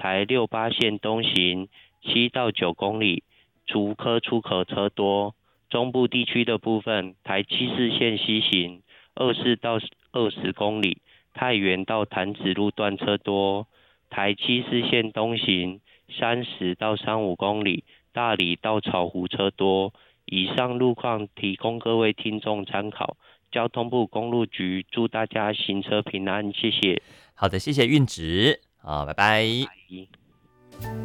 台68线东行7到9公里，竹科出口车多。中部地区的部分，台74线西行24到20公里，太原到潭子路段车多。台74线东行30到35公里，大里到草湖车多。以上路况提供各位听众参考。交通部公路局祝大家行车平安，谢谢。 好的，谢谢运指，好，拜拜。 拜。